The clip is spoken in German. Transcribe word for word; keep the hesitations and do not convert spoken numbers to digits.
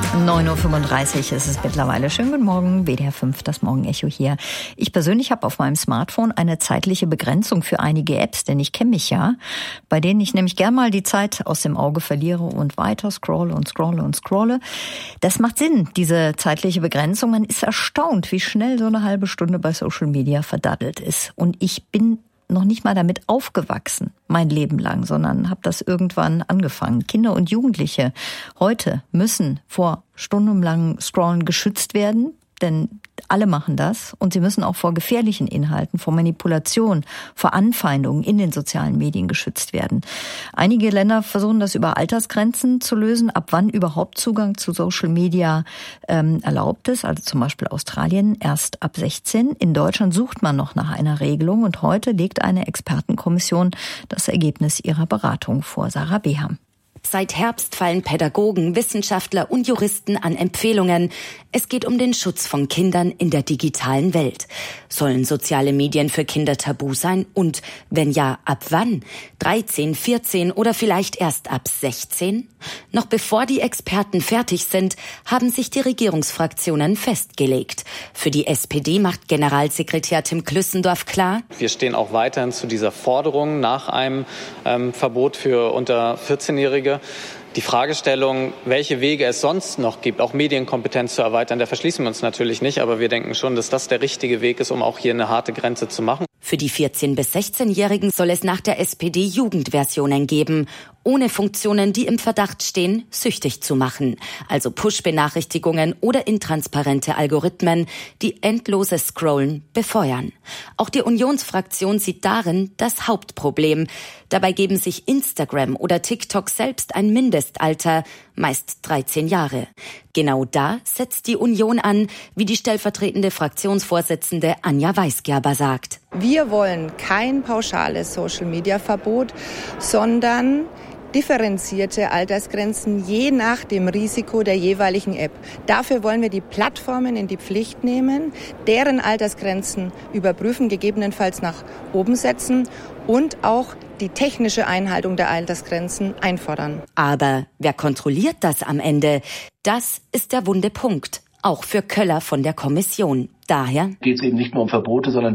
neun Uhr fünfunddreißig ist es mittlerweile. Schönen guten Morgen, W D R fünf, das Morgenecho hier. Ich persönlich habe auf meinem Smartphone eine zeitliche Begrenzung für einige Apps, denn ich kenne mich ja, bei denen ich nämlich gern mal die Zeit aus dem Auge verliere und weiter scrolle und scrolle und scrolle. Das macht Sinn, diese zeitliche Begrenzung. Man ist erstaunt, wie schnell so eine halbe Stunde bei Social Media verdaddelt ist. Und ich bin noch nicht mal damit aufgewachsen, mein Leben lang, sondern habe das irgendwann angefangen. Kinder und Jugendliche heute müssen vor stundenlangen Scrollen geschützt werden, denn alle machen das, und sie müssen auch vor gefährlichen Inhalten, vor Manipulation, vor Anfeindungen in den sozialen Medien geschützt werden. Einige Länder versuchen das über Altersgrenzen zu lösen, ab wann überhaupt Zugang zu Social Media ähm, erlaubt ist, also zum Beispiel Australien erst ab sechzehn. In Deutschland sucht man noch nach einer Regelung, und heute legt eine Expertenkommission das Ergebnis ihrer Beratung vor. Sarah Beham. Seit Herbst fallen Pädagogen, Wissenschaftler und Juristen an Empfehlungen. Es geht um den Schutz von Kindern in der digitalen Welt. Sollen soziale Medien für Kinder tabu sein? Und wenn ja, ab wann? dreizehn, vierzehn oder vielleicht erst ab sechzehn? Noch bevor die Experten fertig sind, haben sich die Regierungsfraktionen festgelegt. Für die S P D macht Generalsekretär Tim Klüssendorf klar: Wir stehen auch weiterhin zu dieser Forderung nach einem ähm, Verbot für unter vierzehnjährige. Die Fragestellung, welche Wege es sonst noch gibt, auch Medienkompetenz zu erweitern, da verschließen wir uns natürlich nicht. Aber wir denken schon, dass das der richtige Weg ist, um auch hier eine harte Grenze zu machen. Für die vierzehn- bis sechzehnjährigen soll es nach der S P D Jugendversionen geben, ohne Funktionen, die im Verdacht stehen, süchtig zu machen. Also Push-Benachrichtigungen oder intransparente Algorithmen, die endloses Scrollen befeuern. Auch die Unionsfraktion sieht darin das Hauptproblem. Dabei geben sich Instagram oder TikTok selbst ein Mindestalter, meist dreizehn Jahre. Genau da setzt die Union an, wie die stellvertretende Fraktionsvorsitzende Anja Weisgerber sagt. Wir wollen kein pauschales Social-Media-Verbot, sondern differenzierte Altersgrenzen je nach dem Risiko der jeweiligen App. Dafür wollen wir die Plattformen in die Pflicht nehmen, deren Altersgrenzen überprüfen, gegebenenfalls nach oben setzen und auch die technische Einhaltung der Altersgrenzen einfordern. Aber wer kontrolliert das am Ende? Das ist der wunde Punkt, auch für Köller von der Kommission. Daher geht es eben nicht nur um Verbote, sondern